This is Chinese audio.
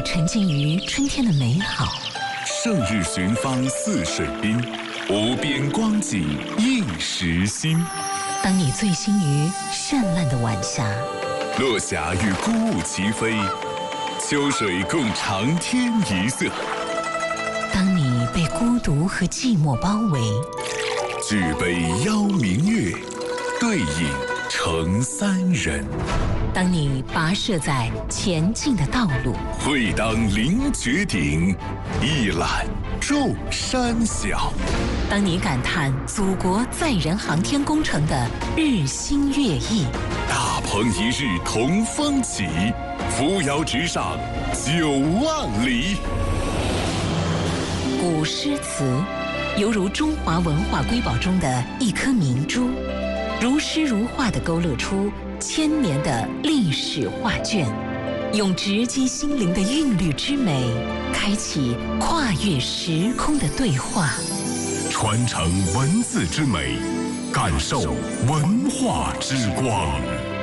沉浸于春天的美好。 胜日寻芳泗水滨，无边光景映时心。 当你醉心于绚烂的晚霞， 落霞与孤鹜齐飞，秋水共长天一色。 当你被孤独和寂寞包围， 举杯邀明月，对影成三人。 当你跋涉在前进的道路， 会当凌绝顶，一览众山小。 当你感叹祖国载人航天工程的日新月异， 大鹏一日同风起，扶摇直上9万里。 古诗词犹如中华文化瑰宝中的一颗明珠，如诗如画地勾勒出千年的历史画卷，用直击心灵的韵律之美，开启跨越时空的对话， 传承文字之美，感受文化之光。